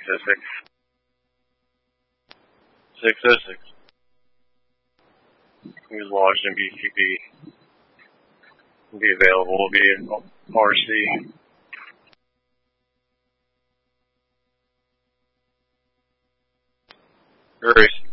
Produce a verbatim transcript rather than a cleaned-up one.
oh six. six oh six. He was lodged in B C P. Will be available. Will be in R C. Very